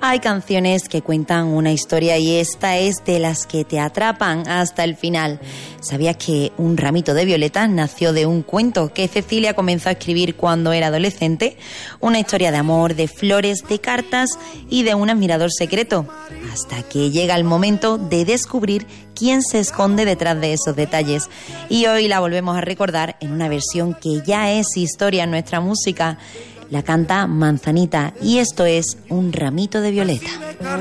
Hay canciones que cuentan una historia y esta es de las que te atrapan hasta el final. ¿Sabías que Un ramito de violetas nació de un cuento que Cecilia comenzó a escribir cuando era adolescente? Una historia de amor, de flores, de cartas y de un admirador secreto. Hasta que llega el momento de descubrir quién se esconde detrás de esos detalles. Y hoy la volvemos a recordar en una versión que ya es historia en nuestra música. La canta Manzanita y esto es Un ramito de violeta.